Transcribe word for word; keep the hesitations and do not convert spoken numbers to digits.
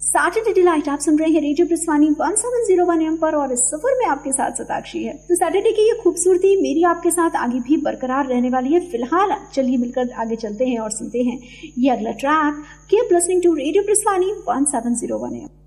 Saturday delight आप सुन रहे हैं radio ब्रिस्वानी one seven zero one M पर और इस सफर में आपके साथ सताक्षी है। तो सैटरडे की ये खूबसूरती मेरी आपके साथ आगे भी बरकरार रहने वाली है। फिलहाल चलिए मिलकर आगे चलते हैं और सुनते हैं ये अगला track. Keep listening to radio ब्रिस्वानी one seven zero one M.